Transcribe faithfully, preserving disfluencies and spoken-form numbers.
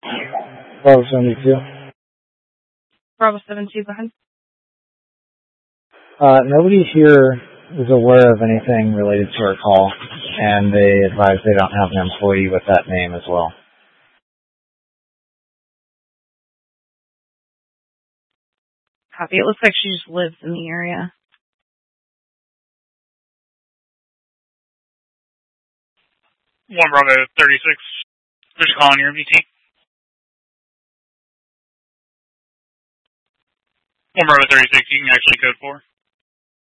Bravo seventy-two. Bravo seventy-two, go ahead. Uh, nobody here is aware of anything related to our call, and they advise they don't have an employee with that name as well. Copy. It looks like she just lives in the area. One Bravo thirty-six. Who's calling your M D T? One Bravo thirty-six. You can actually code for.